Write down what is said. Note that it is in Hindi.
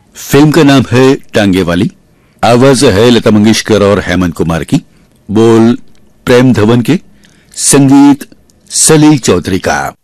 फिल्म का नाम है टांगे वाली। आवाज है लता मंगेशकर और हेमंत कुमार की। बोल प्रेम धवन के, संगीत सलील चौधरी का।